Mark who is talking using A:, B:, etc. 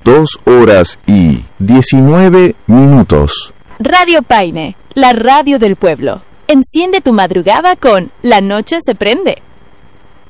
A: 2:19.
B: Radio Paine, la radio del pueblo. Enciende tu madrugada con La Noche se prende.